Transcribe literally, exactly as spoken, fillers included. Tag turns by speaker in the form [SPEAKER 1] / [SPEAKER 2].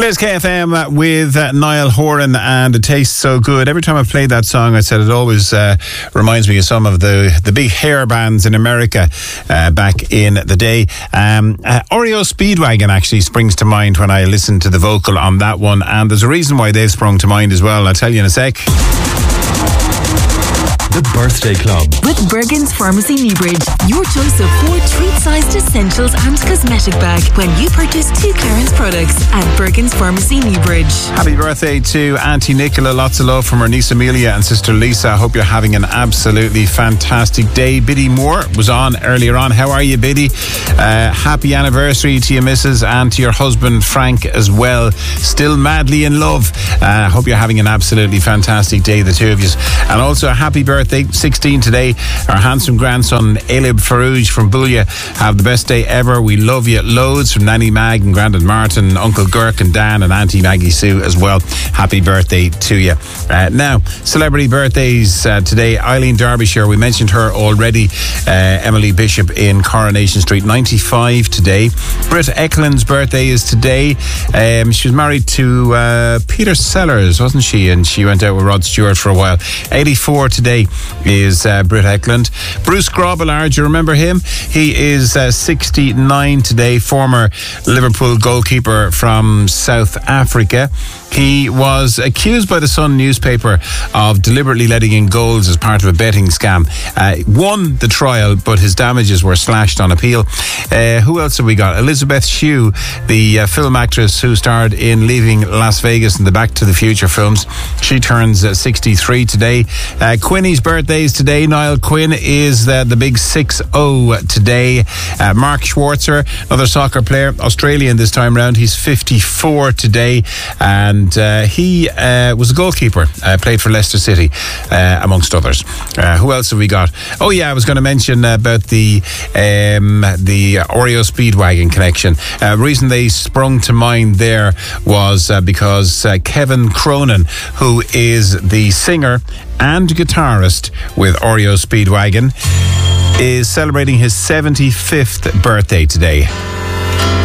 [SPEAKER 1] Today's K F M with uh, Niall Horan, and it tastes so good. Every time I played that song, I said it always uh, reminds me of some of the, the big hair bands in America uh, back in the day. Um, uh, Oreo Speedwagon actually springs to mind when I listen to the vocal on that one, and there's a reason why they've sprung to mind as well. I'll tell you in a sec.
[SPEAKER 2] The Birthday Club
[SPEAKER 3] with Bergen's Pharmacy Newbridge. Your choice of four treat-sized essentials and cosmetic bag when you purchase two Clarence products at Bergen's Pharmacy Newbridge.
[SPEAKER 1] Happy birthday to Auntie Nicola. Lots of love from her niece Amelia and sister Lisa. I hope you're having an absolutely fantastic day. Biddy Moore was on earlier on. How are you, Biddy? Uh, happy anniversary to your missus and to your husband Frank as well. Still madly in love. I uh, hope you're having an absolutely fantastic day, the two of you. And also a happy birthday, sixteen today, our handsome grandson Elib Farouj from Boolia. Have the best day ever. We love you loads, from Nanny Mag and Grandad Martin, Uncle Girk and Dan and Auntie Maggie Sue as well. Happy birthday to you. Uh, now, celebrity birthdays uh, today. Eileen Derbyshire, we mentioned her already. Uh, Emily Bishop in Coronation Street, ninety-five today. Britt Eklund's birthday is today. Um, she was married to uh, Peter Sellers, wasn't she? And she went out with Rod Stewart for a while. eighty-four today is uh, Britt Eklund. Bruce Grobbelaar, do you remember him? He is uh, sixty-nine today, former Liverpool goalkeeper from South Africa. He was accused by the Sun newspaper of deliberately letting in goals as part of a betting scam. Uh, won the trial, but his damages were slashed on appeal. Uh, who else have we got? Elizabeth Shue, the uh, film actress who starred in Leaving Las Vegas and the Back to the Future films. She turns uh, sixty-three today. Uh, Quinny's birthday is today. Niall Quinn is uh, the big six oh today. Uh, Mark Schwarzer, another soccer player, Australian this time round. He's fifty-four today, and And uh, he uh, was a goalkeeper, uh, played for Leicester City, uh, amongst others. Uh, who else have we got? Oh yeah, I was going to mention about the um, the Oreo Speedwagon connection. Uh, reason they sprung to mind there was uh, because uh, Kevin Cronin, who is the singer and guitarist with Oreo Speedwagon, is celebrating his seventy-fifth birthday today.